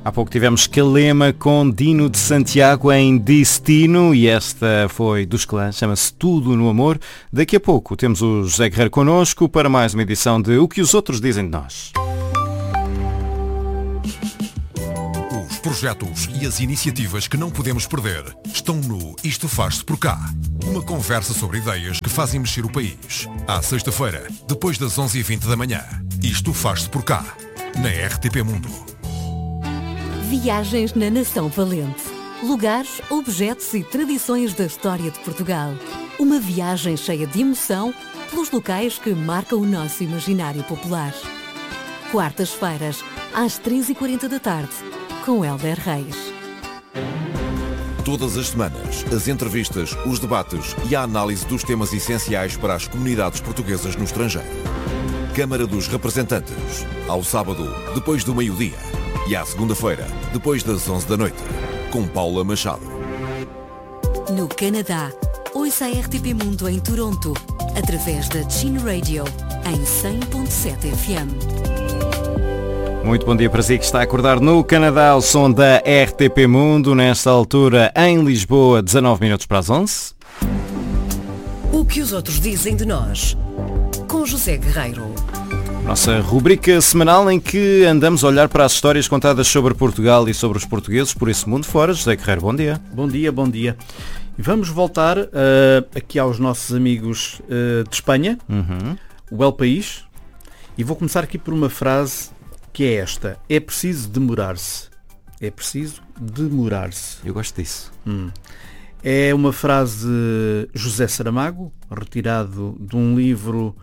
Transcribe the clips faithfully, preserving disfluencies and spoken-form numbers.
Há pouco tivemos Calema com Dino de Santiago em Destino e esta foi dos Clãs, chama-se Tudo no Amor. Daqui a pouco temos o José Guerreiro connosco para mais uma edição de O que os Outros Dizem de Nós. Os projetos e as iniciativas que não podemos perder estão no Isto Faz-se por Cá. Uma conversa sobre ideias que fazem mexer o país. À sexta-feira, depois das onze e vinte da manhã. Isto Faz-se por Cá, na R T P Mundo. Viagens na Nação Valente. Lugares, objetos e tradições da história de Portugal. Uma viagem cheia de emoção pelos locais que marcam o nosso imaginário popular. Quartas-feiras, às três e quarenta da tarde, com Hélder Reis. Todas as semanas, as entrevistas, os debates e a análise dos temas essenciais para as comunidades portuguesas no estrangeiro. Câmara dos Representantes, ao sábado, depois do meio-dia. E à segunda-feira, depois das onze da noite, com Paula Machado. No Canadá, ouça a R T P Mundo em Toronto, através da Chin Radio, em cem ponto sete F M. Muito bom dia para si que está a acordar no Canadá, ao som da R T P Mundo, nesta altura em Lisboa, dezanove minutos para as onze. O que os outros dizem de nós, com José Guerreiro. Nossa rubrica semanal em que andamos a olhar para as histórias contadas sobre Portugal e sobre os portugueses por esse mundo fora. José Guerreiro, bom dia. Bom dia, bom dia. E vamos voltar uh, aqui aos nossos amigos uh, de Espanha, uhum. o El País, e vou começar aqui por uma frase que é esta: é preciso demorar-se. É preciso demorar-se. Eu gosto disso. Hum. É uma frase de José Saramago, retirado de um livro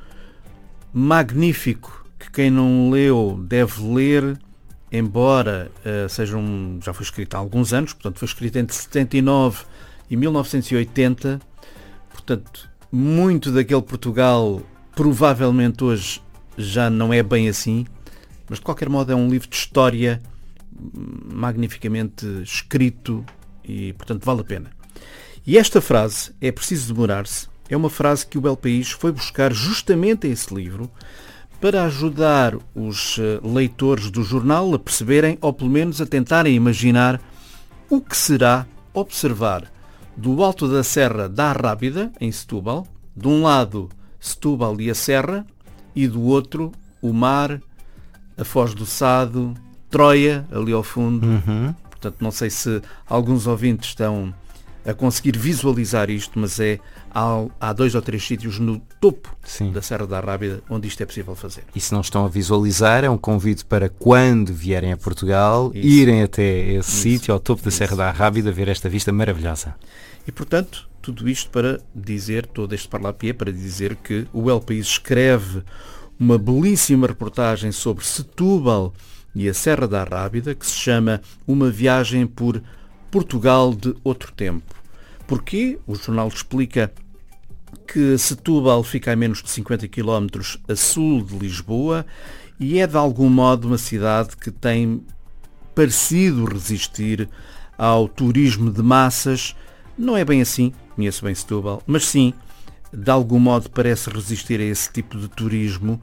magnífico que quem não leu deve ler, embora uh, seja um, já foi escrito há alguns anos, portanto foi escrito entre setenta e nove e mil novecentos e oitenta, portanto muito daquele Portugal provavelmente hoje já não é bem assim, mas de qualquer modo é um livro de história magnificamente escrito e portanto vale a pena. E esta frase, é preciso demorar-se, é uma frase que o El País foi buscar justamente a esse livro para ajudar os leitores do jornal a perceberem, ou pelo menos a tentarem imaginar, o que será observar do alto da Serra da Arrábida, em Setúbal, de um lado Setúbal e a Serra, e do outro o mar, a Foz do Sado, Troia, ali ao fundo. Uhum. Portanto, não sei se alguns ouvintes estão a conseguir visualizar isto, mas é há, há dois ou três sítios no topo Sim. da Serra da Arrábida onde isto é possível fazer. E se não estão a visualizar, é um convite para quando vierem a Portugal, Isso. irem até esse Isso. sítio, ao topo da Isso. Serra da Arrábida, ver esta vista maravilhosa. E, portanto, tudo isto para dizer, todo este parlapié, para dizer que o El País escreve uma belíssima reportagem sobre Setúbal e a Serra da Arrábida, que se chama Uma Viagem por Portugal de Outro Tempo. Porquê? O jornal explica que Setúbal fica a menos de cinquenta quilómetros a sul de Lisboa e é de algum modo uma cidade que tem parecido resistir ao turismo de massas. Não é bem assim, conheço bem Setúbal, mas sim, de algum modo parece resistir a esse tipo de turismo,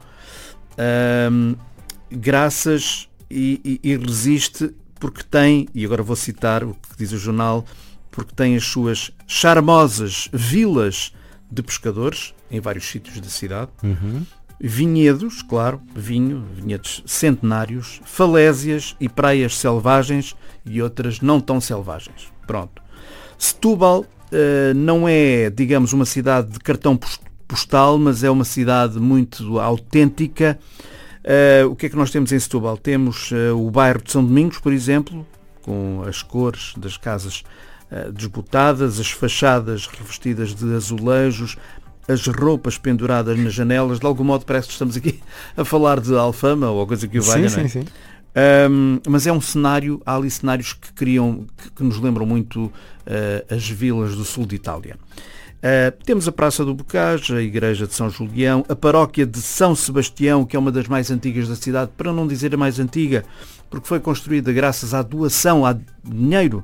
hum, graças e, e, e resiste porque tem, e agora vou citar o que diz o jornal, porque tem as suas charmosas vilas de pescadores em vários sítios da cidade, Uhum. vinhedos, claro, vinho, vinhedos centenários, falésias e praias selvagens e outras não tão selvagens. Pronto. Setúbal uh, não é, digamos, uma cidade de cartão postal, mas é uma cidade muito autêntica. Uh, o que é que nós temos em Setúbal? Temos uh, o bairro de São Domingos, por exemplo, com as cores das casas uh, desbotadas, as fachadas revestidas de azulejos, as roupas penduradas nas janelas. De algum modo parece que estamos aqui a falar de Alfama ou coisa que o valha, sim, não é? sim, sim. Um, mas é um cenário, há ali cenários que criam, que, que nos lembram muito uh, as vilas do sul de Itália. Uh, temos a Praça do Bocage, a Igreja de São Julião, a Paróquia de São Sebastião, que é uma das mais antigas da cidade, para não dizer a mais antiga, porque foi construída graças à doação, a dinheiro,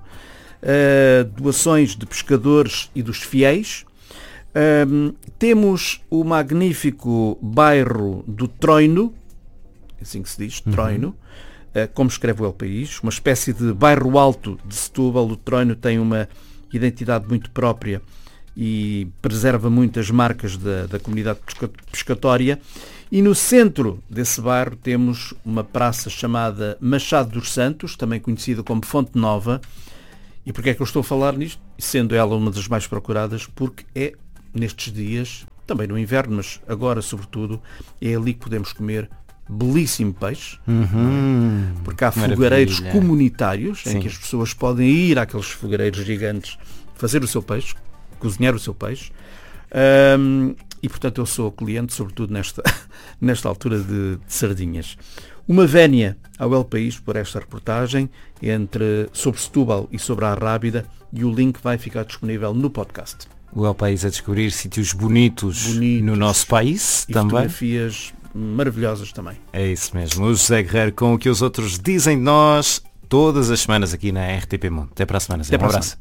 uh, doações de pescadores e dos fiéis. Uh, temos o magnífico bairro do Troino, assim que se diz, Troino, como escreve o El País, uma espécie de bairro alto de Setúbal. O Troino tem uma identidade muito própria e preserva muitas marcas da, da comunidade pescatória. E no centro desse bairro temos uma praça chamada Machado dos Santos, também conhecida como Fonte Nova. E porquê é que eu estou a falar nisto? Sendo ela uma das mais procuradas, porque é nestes dias, também no inverno, mas agora sobretudo, é ali que podemos comer belíssimo peixe, uhum. porque há Maravilha. fogareiros comunitários. Sim. Em que as pessoas podem ir àqueles fogareiros gigantes fazer o seu peixe, cozinhar o seu peixe. Um, e portanto eu sou cliente, sobretudo nesta, nesta altura de, de sardinhas. Uma vénia ao El País por esta reportagem entre, sobre Setúbal e sobre a Arrábida, e o link vai ficar disponível no podcast. O El País a descobrir sítios bonitos, bonitos no nosso país e também. Fotografias maravilhosas também. É isso mesmo. O José Guerreiro com o que os outros dizem de nós todas as semanas aqui na R T P Mundo. Até para a semana. Até um abraço.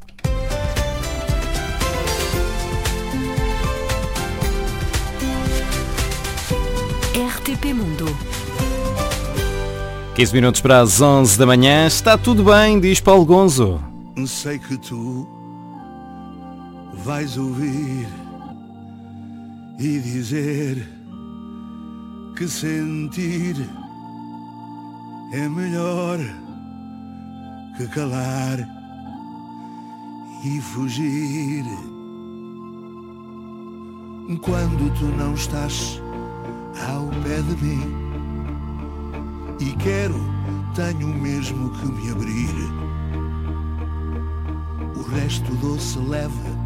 R T P Mundo. quinze minutos para as onze da manhã. Está tudo bem, diz Paulo Gonzo. Sei que tu vais ouvir e dizer que sentir é melhor que calar e fugir. Quando tu não estás ao pé de mim e quero, tenho mesmo que me abrir. O resto doce leve